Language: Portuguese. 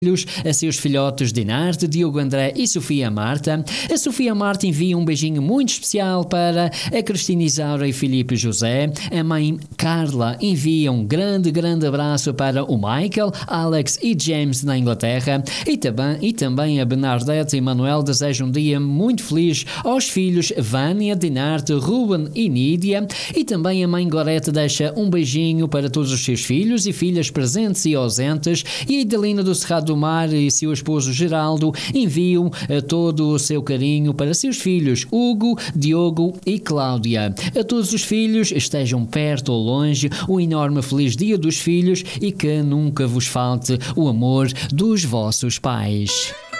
a seus filhotes Dinarte, Diogo André e Sofia Marta. A Sofia Marta envia um beijinho muito especial para a Cristina Isaura e Filipe José. A mãe Carla envia um grande abraço para o Michael, Alex e James na Inglaterra. E também a Bernadette e Manuel desejam um dia muito feliz aos filhos Vânia, Dinarte, Ruben e Nídia. E também a mãe Gorete deixa um beijinho para todos os seus filhos e filhas presentes e ausentes. E a Idelina do Cerrado do Mar e seu esposo Geraldo enviam todo o seu carinho para seus filhos Hugo, Diogo e Cláudia. A todos os filhos, estejam perto ou longe, um enorme feliz dia dos filhos e que nunca vos falte o amor dos vossos pais.